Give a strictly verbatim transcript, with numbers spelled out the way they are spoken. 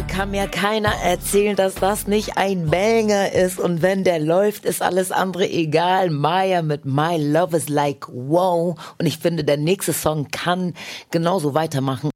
Kann mir keiner erzählen, dass das nicht ein Banger ist. Und wenn der läuft, ist alles andere egal. Maya mit My Love is Like Wow. Und ich finde, der nächste Song kann genauso weitermachen.